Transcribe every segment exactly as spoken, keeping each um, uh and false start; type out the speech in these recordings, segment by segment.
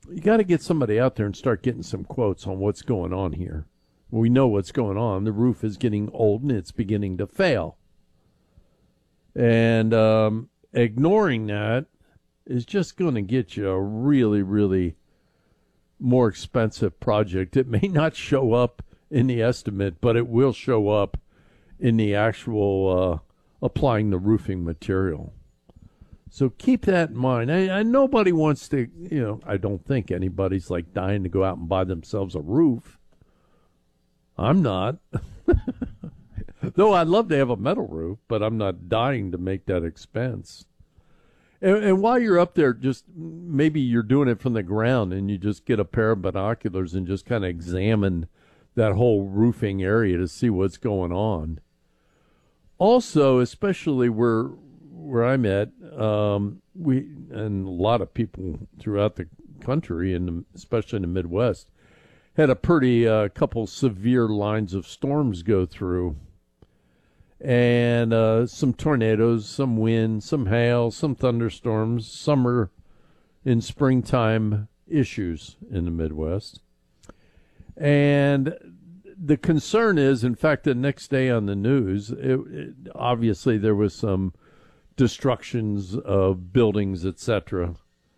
you got to get somebody out there and start getting some quotes on what's going on here. We know what's going on. The roof is getting old and it's beginning to fail. And um, ignoring that is just going to get you a really, really more expensive project. It may not show up in the estimate, but it will show up in the actual uh, applying the roofing material. So keep that in mind. I, I, nobody wants to, you know, I don't think anybody's like dying to go out and buy themselves a roof. I'm not. Though I'd love to have a metal roof, but I'm not dying to make that expense. And, and while you're up there, just maybe you're doing it from the ground and you just get a pair of binoculars and just kind of examine that whole roofing area to see what's going on. Also, especially where where I'm at, um, we and a lot of people throughout the country, and especially in the Midwest, had a pretty uh, couple severe lines of storms go through. And uh, some tornadoes, some wind, some hail, some thunderstorms, summer and springtime issues in the Midwest. And the concern is, in fact, the next day on the news, it, it, obviously there was some destructions of buildings, et cetera.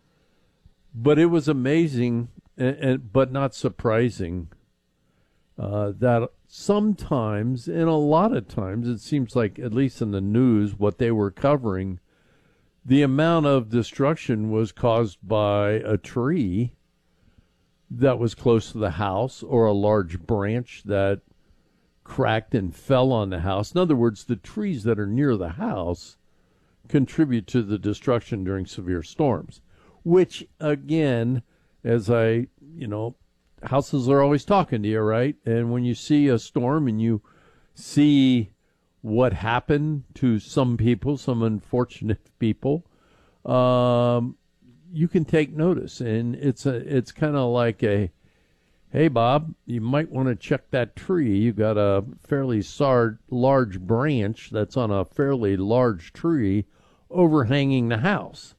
But it was amazing, and, and, but not surprising, uh, that sometimes, and a lot of times, it seems like, at least in the news, what they were covering, the amount of destruction was caused by a tree that was close to the house or a large branch that cracked and fell on the house. In other words, the trees that are near the house contribute to the destruction during severe storms, which, again, as I, you know, houses are always talking to you, right? And when you see a storm and you see what happened to some people, some unfortunate people, um, you can take notice. And it's a, it's kind of like a, hey, Bob, you might want to check that tree. You got a fairly sar- large branch that's on a fairly large tree overhanging the house.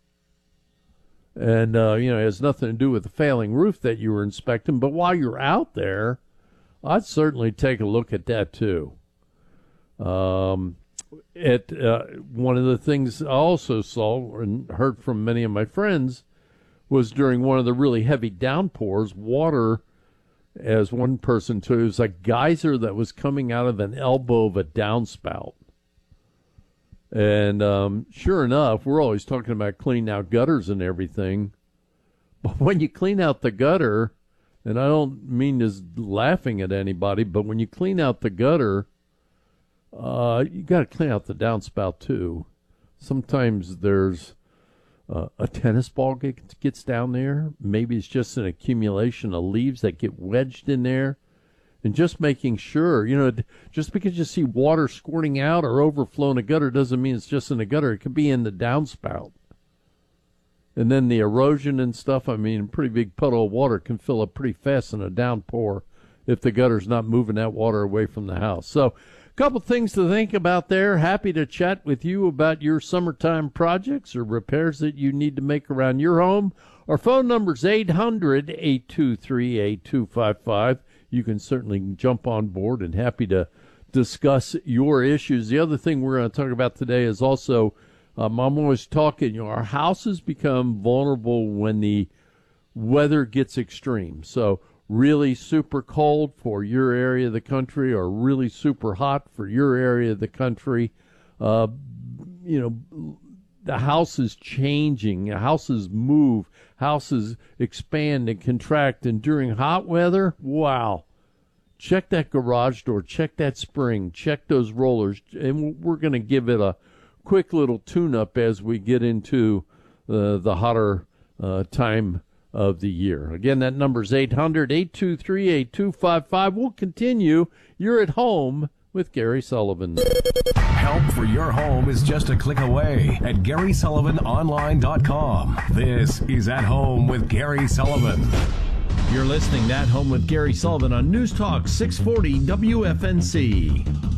And, uh, you know, it has nothing to do with the failing roof that you were inspecting. But while you're out there, I'd certainly take a look at that, too. Um, it, uh, one of the things I also saw and heard from many of my friends was during one of the really heavy downpours, water, as one person told, it was a geyser that was coming out of an elbow of a downspout. And um, sure enough, we're always talking about cleaning out gutters and everything. But when you clean out the gutter, and I don't mean as laughing at anybody, but when you clean out the gutter, uh, you got to clean out the downspout too. Sometimes there's uh, a tennis ball gets, gets down there. Maybe it's just an accumulation of leaves that get wedged in there. And just making sure, you know, just because you see water squirting out or overflowing a gutter doesn't mean it's just in the gutter. It could be in the downspout. And then the erosion and stuff, I mean, a pretty big puddle of water can fill up pretty fast in a downpour if the gutter's not moving that water away from the house. So a couple things to think about there. Happy to chat with you about your summertime projects or repairs that you need to make around your home. Our phone number is eight hundred, eight two three, eight two five five. You can certainly jump on board and happy to discuss your issues. The other thing we're going to talk about today is also, um, I'm always talking, you know, our houses become vulnerable when the weather gets extreme. So really super cold for your area of the country or really super hot for your area of the country. Uh, you know, the house is changing. Houses move. Houses expand and contract. And during hot weather, wow, check that garage door. Check that spring. Check those rollers. And we're going to give it a quick little tune-up as we get into uh, the hotter uh, time of the year. Again, that number is eight hundred, eight two three, eight two five five. We'll continue. You're at home with Gary Sullivan. Help for your home is just a click away at Gary Sullivan Online dot com. This is At Home with Gary Sullivan. You're listening to At Home with Gary Sullivan on News Talk six forty W F N C.